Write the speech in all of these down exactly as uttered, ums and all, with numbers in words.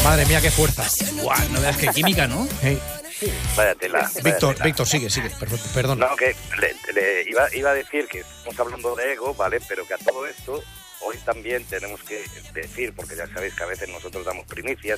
Madre mía, qué fuerza. Guau, no veas qué química, ¿no? Hey. Vaya tela. Vaya Víctor, tela. Víctor, sigue, sigue, perdón. perdón. No, que le, le iba, iba a decir que estamos hablando de ego, ¿vale? Pero que a todo esto, hoy también tenemos que decir, porque ya sabéis que a veces nosotros damos primicias,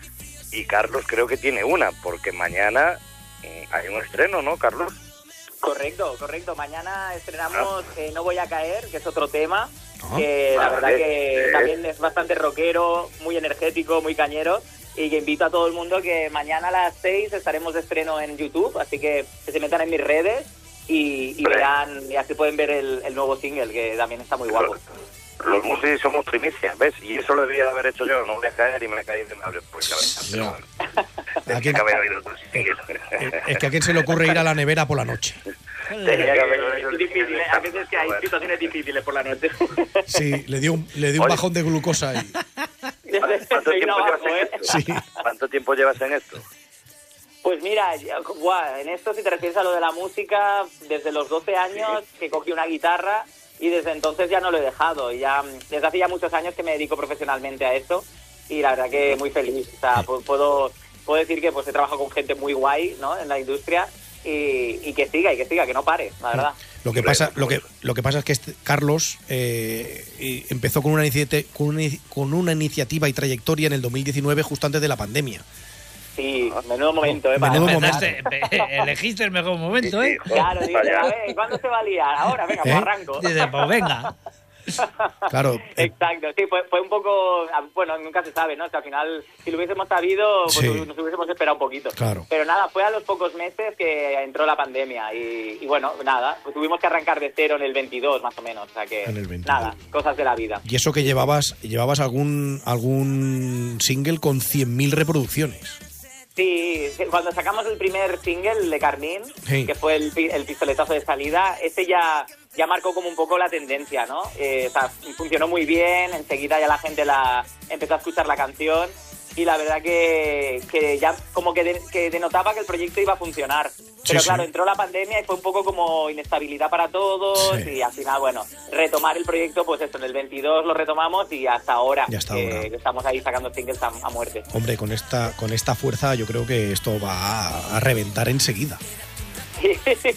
y Carlos creo que tiene una, porque mañana mm, hay un estreno, ¿no, Carlos? Correcto, correcto. Mañana estrenamos eh, No Voy a Caer, que es otro tema, Ah. que la Vale, verdad que eh. también es bastante rockero, muy energético, muy cañero, y que invito a todo el mundo que mañana a las seis estaremos de estreno en YouTube, así que que se metan en mis redes y, y Vale. verán, y así pueden ver el, el nuevo single, que también está muy guapo. Los músicos somos primicias, ¿ves? Y eso lo debía haber hecho yo, no voy a caer y me caí de madre por cabeza. Pero Ya. bueno, ¿A quién- que haber habido otros singles. Es que a quién se le ocurre ir a la nevera por la noche. Tenía que haber habido Es el difícil, single. ¿eh? A veces que hay situaciones difíciles por la noche. Sí, le dio un, le dio un Oye. bajón de glucosa ahí. ¿Cuánto Soy tiempo una llevas bajo, en ¿eh? esto? Sí. ¿Cuánto tiempo llevas en esto? Pues mira, ya- guau, en esto si te refieres a lo de la música, desde los doce años que cogí una guitarra y desde entonces ya no lo he dejado. Y ya, desde hace ya muchos años que me dedico profesionalmente a esto y la verdad que muy feliz. O sea, pu- puedo, puedo decir que pues he trabajado con gente muy guay, ¿no?, en la industria y, y que siga, y que siga, que no pare, la verdad. Lo que pasa, lo que, lo que pasa es que este Carlos eh, y empezó con una, iniciati- con, una, ini- con una iniciativa y trayectoria en el dos mil diecinueve, justo antes de la pandemia. Sí, menudo momento, ¿eh? para Menudo empezar. Empezaste, eh, elegiste el mejor momento, ¿eh? Claro, dice, a ver, ¿cuándo se va a liar? Ahora, venga, pues ¿Eh? arranco. Dice, pues venga. Claro, eh, Exacto, sí, fue, fue un poco, bueno, nunca se sabe, ¿no? O sea, al final, si lo hubiésemos sabido, pues Sí. nos hubiésemos esperado un poquito. Claro. Pero nada, fue a los pocos meses que entró la pandemia y, y bueno, nada, pues tuvimos que arrancar de cero en el veintidós, más o menos, o sea que, En el veintidós. nada, cosas de la vida. y eso que llevabas, llevabas algún algún single con cien mil reproducciones. Sí, sí, cuando sacamos el primer single de Carmín, Sí. que fue el, pi- el pistoletazo de salida, ese ya, ya marcó como un poco la tendencia, ¿no? Eh, o sea, funcionó muy bien, enseguida ya la gente la empezó a escuchar la canción y la verdad que, que ya como que, de- que denotaba que el proyecto iba a funcionar. Pero sí. claro, entró la pandemia y fue un poco como inestabilidad para todos Sí. y al final, bueno, retomar el proyecto, pues eso, en el veintidós lo retomamos y hasta ahora, Y hasta que- ahora. que estamos ahí sacando singles a, a muerte. Hombre, con esta con esta fuerza yo creo que esto va a, a reventar enseguida. Sí,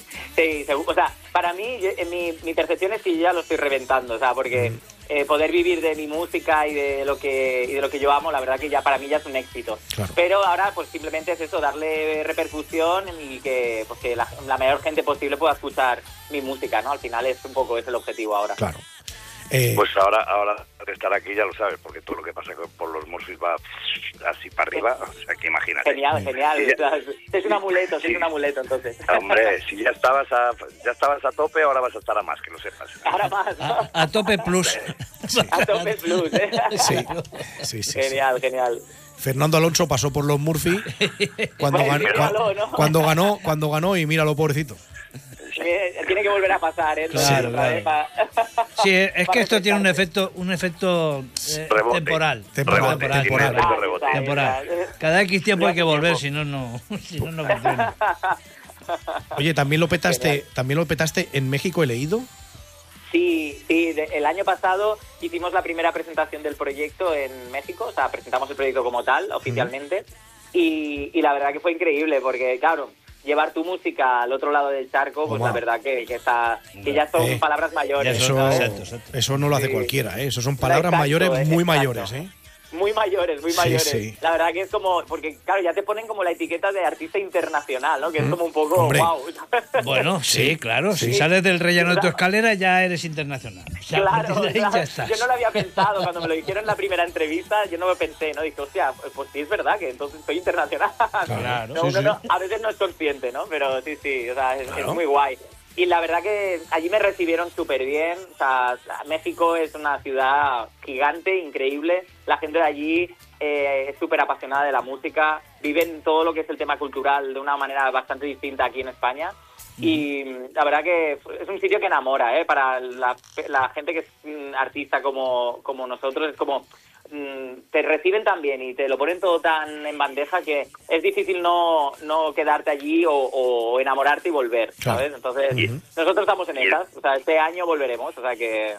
sí, seguro. O sea, para mí, yo- en mi, mi percepción es que yo ya lo estoy reventando, o sea, porque eh, poder vivir de mi música y de lo que y de lo que yo amo, la verdad que ya para mí ya es un éxito. Claro. Pero ahora, pues simplemente es eso, darle repercusión y que, pues, que la, la mayor gente posible pueda escuchar mi música, ¿no? Al final es un poco ese el objetivo ahora. Claro. Eh, Pues ahora, ahora de estar aquí ya lo sabes, porque todo lo que pasa con- por los Murphys va así para arriba, o sea que imagínate. Genial, genial. Sí. O sea, es un amuleto, sí. Sí. es un amuleto, entonces. Hombre, si ya estabas a ya estabas a tope, ahora vas a estar a más, que lo sepas. Ahora más, ¿no? A, a tope plus. A tope plus, ¿eh? sí, sí, sí, sí. Genial, genial. Fernando Alonso pasó por los Murphy cuando Pues ganó, míralo, ¿no? cuando ganó, cuando ganó y míralo, pobrecito. Eh, Tiene que volver a pasar, ¿eh? Claro, Otra vez claro. pa- Sí, es para que esto tiene un refrescarse. efecto, un efecto eh, Rebote. temporal. Temporal, temporal, tiene temporal. efecto rebote. Temporal. Exacto. Cada X tiempo hay que Tiempo. volver, si no, no, si no, no funciona. Oye, también lo petaste, Genial. también lo petaste en México, he leído. Sí, sí, de- el año pasado hicimos la primera presentación del proyecto en México, o sea, presentamos el proyecto como tal, oficialmente, y, y la verdad que fue increíble, porque claro, llevar tu música al otro lado del charco, pues Toma. la verdad que, que, está, que ya son Eh, palabras mayores. ya Eso, ¿no? ¿sabes? Exacto, exacto. eso no lo hace Sí. cualquiera, ¿eh? Eso son palabras Exacto, mayores, eh, muy exacto. mayores, ¿eh? Muy mayores, muy Sí, mayores. sí. La verdad que es como, porque claro, ya te ponen como la etiqueta de artista internacional, ¿no? Que es como un poco, Hombre. wow. Bueno, sí, claro. Si Sí. sales del relleno de tu Claro. escalera, ya eres internacional. O sea, a Claro, partir de ahí claro. ya estás. Yo no lo había pensado cuando me lo dijeron en la primera entrevista, yo no lo pensé, ¿no? Dije, hostia, pues, pues sí es verdad que entonces soy internacional. Claro, No, sí, uno sí. no- a veces no es consciente, ¿no? Pero sí, sí, o sea, es, Claro. es muy guay. Y la verdad que allí me recibieron súper bien, o sea, México es una ciudad gigante, increíble, la gente de allí eh, es súper apasionada de la música, viven todo lo que es el tema cultural de una manera bastante distinta aquí en España. Y la verdad que es un sitio que enamora, ¿eh? Para la, la gente que es mm, artista como, como nosotros, es como mm, te reciben tan bien y te lo ponen todo tan en bandeja que es difícil no, no quedarte allí o, o enamorarte y volver, Claro. ¿sabes? Entonces, Y- nosotros estamos en y- esas, o sea, este año volveremos, o sea que es,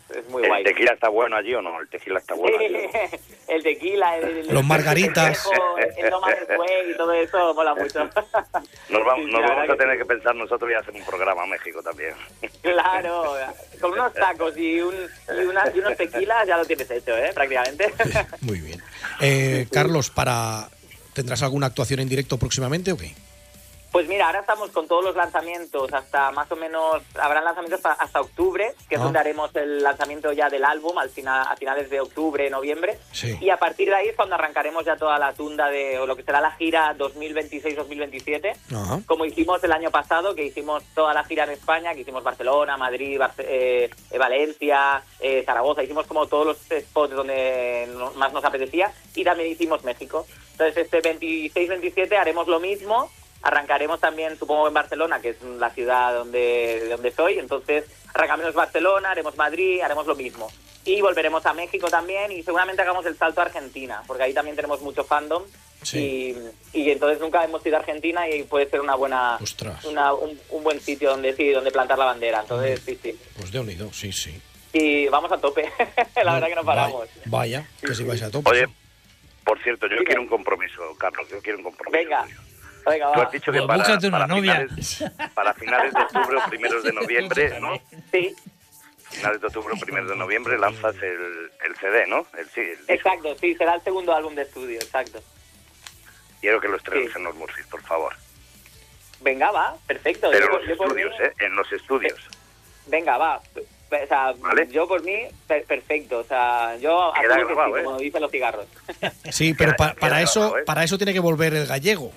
es muy ¿El guay. tequila está bueno allí o no? El tequila está bueno allí, ¿o no? El tequila, el, el- Los margaritas. el, el, el no mames güey y todo eso mola mucho. Nos vamos, Sí, nos la vamos verdad a tener que que pensar nosotros y hacer un programa a México también. Claro, con unos tacos y, un, y, una, y unos tequilas ya lo tienes hecho, ¿eh? Prácticamente. Muy bien. Eh, Carlos, para ¿tendrás alguna actuación en directo próximamente o qué? Pues mira, ahora estamos con todos los lanzamientos hasta más o menos, habrán lanzamientos hasta, hasta octubre, que es Ah. donde haremos el lanzamiento ya del álbum al final, a finales de octubre, noviembre. Sí. Y a partir de ahí es cuando arrancaremos ya toda la tunda de, o lo que será la gira dos mil veintiséis dos mil veintisiete, Ajá. como hicimos el año pasado, que hicimos toda la gira en España, que hicimos Barcelona, Madrid, Barce- eh, eh, Valencia, eh, Zaragoza, hicimos como todos los spots donde no- más nos apetecía, y también hicimos México. Entonces este veintiséis veintisiete haremos lo mismo. Arrancaremos también, supongo, en Barcelona, que es la ciudad donde, de donde soy. Entonces, arrancaremos Barcelona, haremos Madrid, haremos lo mismo. Y volveremos a México también y seguramente hagamos el salto a Argentina, porque ahí también tenemos mucho fandom. Sí. Y, y entonces nunca hemos ido a Argentina y puede ser una buena, Ostras. una, un, un buen sitio donde sí, donde plantar la bandera. Entonces, sí, sí. Pues de unido, sí, sí. Y vamos a tope. La verdad que no paramos. Vaya, vaya, que si vais a tope. Oye, sí. por cierto, yo Dime. quiero un compromiso, Carlos, yo quiero un compromiso. Venga, tuyo. venga, Tú va. has dicho que Pues para, búscate una para novia. finales, para finales de octubre o primeros de noviembre, ¿no? Sí, Finales de octubre o primeros de noviembre lanzas el, el C D, ¿no? El, sí, el disco. exacto, sí, será el segundo álbum de estudio, exacto. Quiero que lo estrenes Sí. en los Murphys, por favor. Venga, va, perfecto. Pero Yo- en yo los por mí- estudios, ¿eh? En los estudios. Venga, va. O sea, Vale. yo por mí, per- perfecto. O sea, yo Queda así que grabado, sí, ¿eh? como dicen los cigarros. Sí, pero pa- Queda- para queda eso, grabado, ¿eh? para eso tiene que volver el gallego.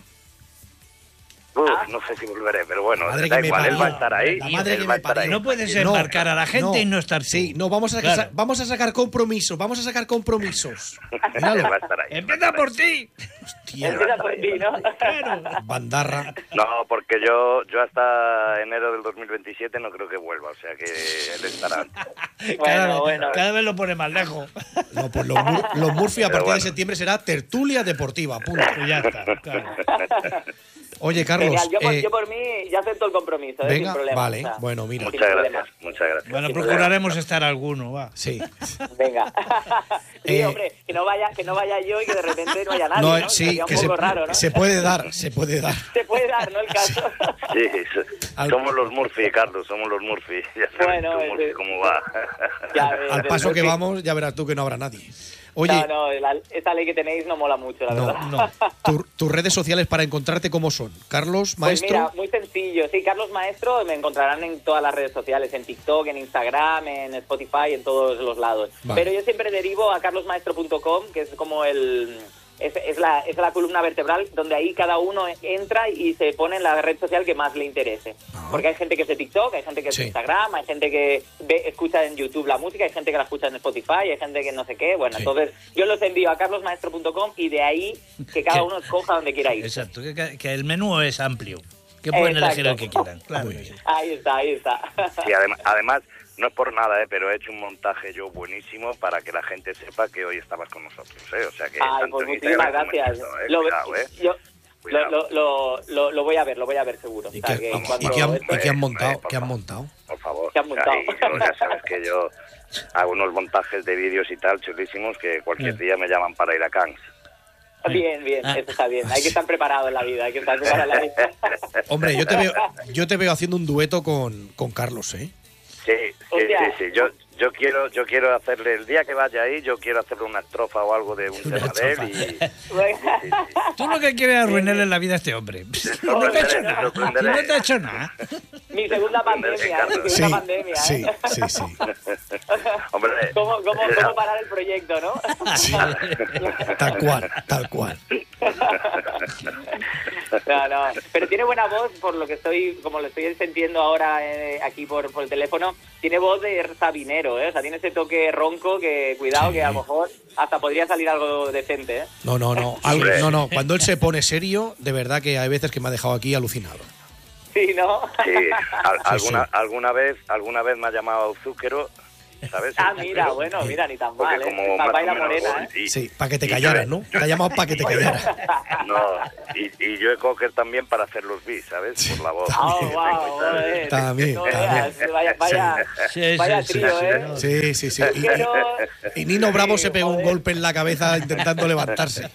Uf, Ah. no sé si volveré, pero bueno, Madre da que me igual, él parió. va a estar ahí. La y madre él que va a me estar ahí. parió. No puedes No, embarcar a la gente y no estar tú. Sí, no, vamos a, Claro. sa- vamos a sacar compromisos, vamos a sacar compromisos. Míralo. Él va a estar ahí. Empieza por ti. Hostia, Empieza por ti, ¿no? Claro. bandarra. No, porque yo yo hasta enero del dos mil veintisiete no creo que vuelva, o sea que él estará. cada, vez, bueno. cada vez lo pone más lejos. No, pues los, Mur- los Murphy a Pero partir bueno. de septiembre será tertulia deportiva, punto. Pues ya está, claro. Oye, Carlos, Genial, yo, por, eh, yo por mí ya acepto el compromiso, ¿eh? venga, sin problema. vale, o sea, bueno, mira, Muchas sin problema. gracias, muchas gracias. Bueno, Sin procuraremos estar alguno, va. sí. Venga. Sí, Eh, hombre, que no vaya que no vaya yo y que de repente no haya nadie, No, ¿no? sí, Sería un que se, poco raro, ¿no? se puede dar, se puede dar. Se puede dar, ¿no? El caso. Sí, so- Al- somos los Murphy, Carlos, somos los Murphy. Ya sabes Bueno, tú, ese- Murphy, cómo va. Ya ves, Al el paso que Murphy. vamos, ya verás tú que no habrá nadie. Oye, No, no, la- esa ley que tenéis no mola mucho, la no, verdad. no. Tu- tus redes sociales para encontrarte, ¿cómo son? Carlos, Pues maestro. mira, muy sencillo. Sí, Carlos Maestro, me encontrarán en todas las redes sociales, en TikTok, en Instagram, en Spotify, en todos los lados. Vale. Pero yo siempre derivo a carlos maestro punto com, que es como el... Es, es, la, es la columna vertebral donde ahí cada uno entra y se pone en la red social que más le interese. Ah. Porque hay gente que es de TikTok, hay gente que es Sí. de Instagram, hay gente que ve, escucha en YouTube la música, hay gente que la escucha en Spotify, hay gente que no sé qué. Bueno, Sí. entonces yo los envío a carlos maestro punto com y de ahí que cada Que- uno escoja donde quiera ir. Exacto, que, que el menú es amplio. Que pueden Exacto. elegir el que quieran. Claro Muy que bien. sí. Ahí está, ahí está. Y además, además, no es por nada, ¿eh? Pero he hecho un montaje yo buenísimo para que la gente sepa que hoy estabas con nosotros, ¿eh? O sea que Ay, tanto pues en muchísimas Instagram como en gracias. TikTok, ¿eh? Lo, Cuidado, ¿eh? yo, Cuidado. lo, lo, lo, lo voy a ver, lo voy a ver seguro. ¿Y O sea, qué, que y- cuando y qué han, esto- y qué han Eh, montado? por ¿Qué han favor. montado? Por favor. ¿Qué han montado? Ahí, yo, ya sabes que yo hago unos montajes de vídeos y tal chulísimos que cualquier día me llaman para ir a Cannes. Bien, bien, Ah. eso está bien. Hay que estar preparado en la vida, hay que estar preparado en la vida. Hombre, yo te veo, yo te veo haciendo un dueto con, con Carlos, ¿eh? Sí, sí, Hostia. sí, sí. Yo, yo quiero, yo quiero hacerle el día que vaya ahí, yo quiero hacerle una estrofa o algo de un Una tema de él y sí, sí, sí. Tú lo que quieres es arruinarle la vida a este hombre. No te ha hecho nada. No te ha hecho nada. Mi segunda pandemia, ¿eh? Mi Sí, segunda pandemia, ¿eh? sí, sí, sí. Hombre, ¿Cómo, cómo, ¿Cómo parar el proyecto, no? Sí. Tal cual, tal cual. No, no. Pero tiene buena voz, por lo que estoy, como lo estoy sintiendo ahora eh, aquí por, por el teléfono, tiene voz de sabinero, ¿eh? O sea, tiene ese toque ronco que, cuidado, Sí. que a lo mejor hasta podría salir algo decente, ¿eh? No, no, no. Al- Hombre. no, no. Cuando él se pone serio, de verdad que hay veces que me ha dejado aquí alucinado. Sí, ¿no? sí, al- Sí, alguna, sí. alguna vez, alguna vez me ha llamado Zúquero ¿sabes? Ah, mira, bueno, mira, ni tan Porque mal, ¿eh? como Papá más y o la menos, morena, ¿eh? y- Sí, para que te y callaras, yo- ¿no? Te ha llamado para que te callaras. No, y, y yo he coger también para hacer los bis, ¿sabes? Por la voz. Oh, que wow, tengo y tal. joder. También, No también. veas, Vaya, vaya, Sí, vaya sí, trío, sí, ¿eh? sí. Sí, sí, sí. Y, Pero- y Nino Bravo se pegó un joder. golpe en la cabeza intentando levantarse.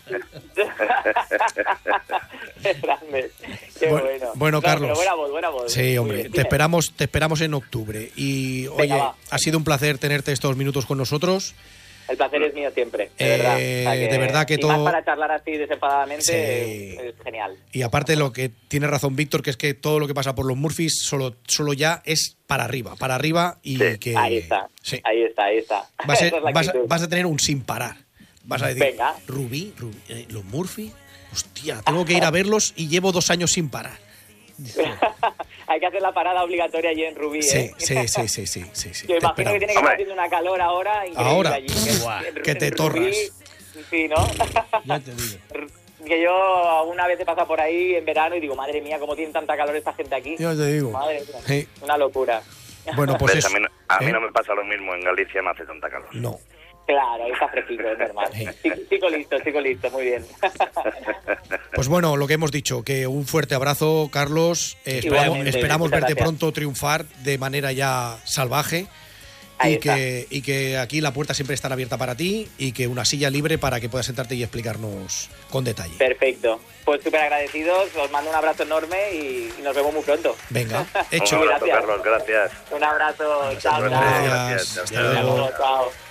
Qué grande. Qué Bueno, bueno. bueno, No, Carlos. pero buena voz, buena voz. Sí, Muy hombre, bien. te Dime. esperamos, te esperamos en octubre. Y Venga, oye, va. ha sido un placer tenerte estos minutos con nosotros. El placer es mío siempre, de Eh, verdad. O sea de verdad que y todo- más para charlar así desenfadadamente Sí. es, es genial. Y aparte lo que tiene razón Víctor, que es que todo lo que pasa por los Murphys solo, solo ya es para arriba, para arriba y Sí. que... Ahí está, Sí. ahí está, ahí está. Va a ser- Esa es la vas, a, actitud. vas a tener un sin parar. Vas a decir, Venga. Rubí, Rubí, eh, los Murphy, hostia, tengo que ir a verlos y llevo dos años sin parar. Hay que hacer la parada obligatoria allí en Rubí, Sí, ¿eh? sí, sí, sí, sí, sí, sí. Yo Te imagino que esperamos. tiene que estar Hombre. haciendo una calor ahora increíble Ahora. allí. que- Guau, en- que te en torras. Rubí, sí, ¿no? Ya te digo. Que yo una vez he pasado por ahí en verano y digo, madre mía, cómo tienen tanta calor esta gente aquí. Ya te digo. Madre mía, Sí. una locura. Bueno, pues ¿Ves? eso. A mí, no, a mí ¿eh? no me pasa lo mismo, en Galicia no hace tanta calor. No. Claro, ahí está fresquito, es normal. Chico, chico listo, chico listo, muy bien. Pues bueno, lo que hemos dicho, que un fuerte abrazo, Carlos. Eh, esperamos Igualmente, esperamos muchas verte gracias. pronto triunfar de manera ya salvaje. Ahí Y está. que, y que aquí la puerta siempre estará abierta para ti y que una silla libre para que puedas sentarte y explicarnos con detalle. Perfecto. Pues súper agradecidos, os mando un abrazo enorme y, y nos vemos muy pronto. Venga, Un hecho. abrazo, Gracias. Carlos, gracias. Un abrazo, chao, luego. chao. Gracias. Gracias. Hasta Hasta luego. Chao, chao.